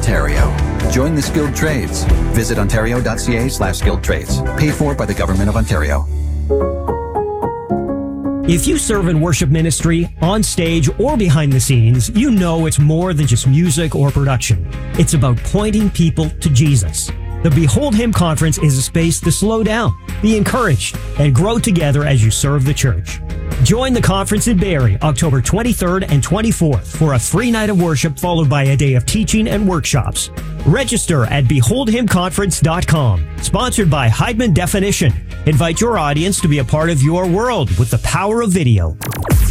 Ontario. Join the skilled trades. Visit ontario.ca/skilled trades. Paid for by the Government of Ontario. If you serve in worship ministry, on stage, or behind the scenes, you know it's more than just music or production. It's about pointing people to Jesus. The Behold Him Conference is a space to slow down, be encouraged, and grow together as you serve the church. Join the conference in Barrie, October 23rd and 24th for a free night of worship followed by a day of teaching and workshops. Register at beholdhimconference.com. Sponsored by Heidman Definition. Invite your audience to be a part of your world with the power of video.